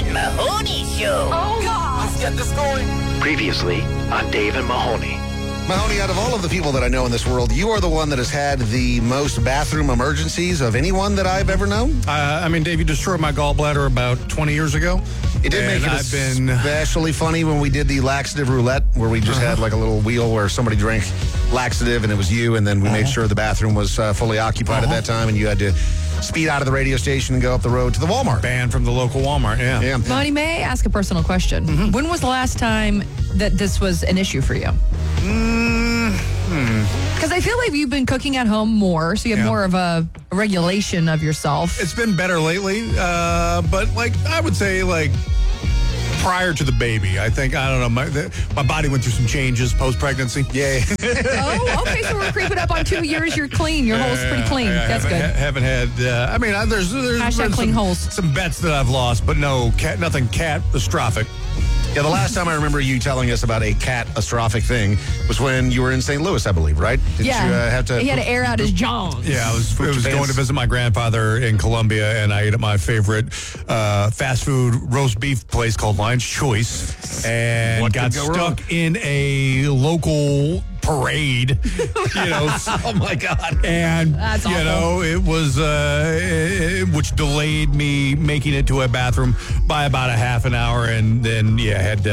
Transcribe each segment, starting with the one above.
Mahoney Show. Oh, God. Let's get this going. Previously on Dave and Mahoney. Mahoney, out of all of the people that I know in this world, you are the one that has had the most bathroom emergencies of anyone that I've ever known. Dave, you destroyed my gallbladder about 20 years ago. It did make it especially funny when we did the laxative roulette, where we just had like a little wheel where somebody drank laxative and it was you, and then we made sure the bathroom was fully occupied at that time, and you had to speed out of the radio station and go up the road to the Walmart. Banned from the local Walmart, yeah. Mahoney, may I ask a personal question? When was the last time that this was an issue for you? Because I feel like you've been cooking at home more, so you have more of a regulation of yourself. It's been better lately, but I would say prior to the baby, I don't know, my body went through some changes post-pregnancy. Yay. Oh, okay, so we're creeping up on 2 years. You're clean. Your hole's pretty clean. That's good. Haven't had, there's Hashtag clean holes. Some bets that I've lost, but nothing catastrophic. Yeah, the last time I remember you telling us about a catastrophic thing was when you were in St. Louis, I believe, right? Did you have to... He had to air out his jaws. Yeah, I was going to visit my grandfather in Columbia, and I ate at my favorite fast food roast beef place called Lion's Choice, and got stuck in a local parade, Oh my God. And, that's awful. It was, which delayed me making it to a bathroom by about a half an hour. And then,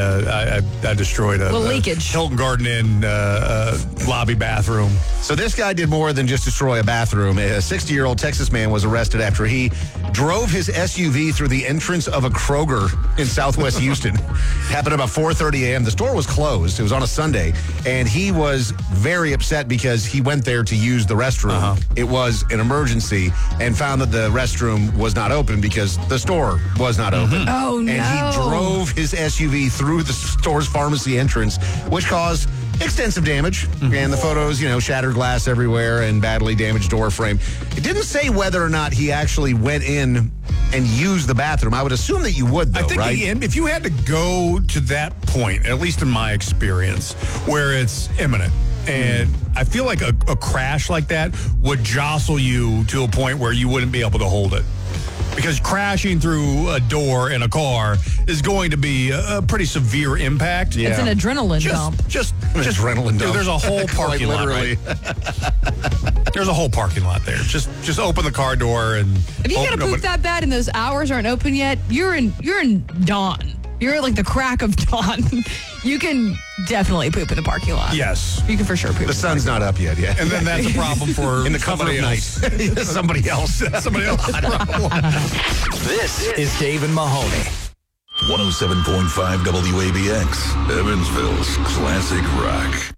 I destroyed a leakage. Hilton Garden Inn lobby bathroom. So this guy did more than just destroy a bathroom. A 60-year-old Texas man was arrested after he drove his SUV through the entrance of a Kroger in Southwest Houston. Happened about 4:30 a.m. The store was closed. It was on a Sunday, and he was very upset because he went there to use the restroom. It was an emergency, and found that the restroom was not open because the store was not open. Oh, no. And he drove his SUV through the store's pharmacy entrance, which caused extensive damage. And the photos, shattered glass everywhere and badly damaged door frame. It didn't say whether or not he actually went in and used the bathroom. I would assume that you would, though, I think right? if you had to go to that point, at least in my experience, where it's imminent, and I feel like a crash like that would jostle you to a point where you wouldn't be able to hold it. Because crashing through a door in a car is going to be a pretty severe impact. Yeah. It's an adrenaline dump. Just adrenaline dump. There's a whole parking lot, right? There's a whole parking lot there. Just open the car door and... If you gotta poop that bad and those hours aren't open yet, you're in dawn. You're at the crack of dawn. You can definitely poop in the parking lot. Yes. You can for sure poop. The sun's not up yet. And then that's a problem for in the cover of night. Somebody else. Somebody else's problem. This is Dave and Mahoney. 107.5 WABX, Evansville's classic rock.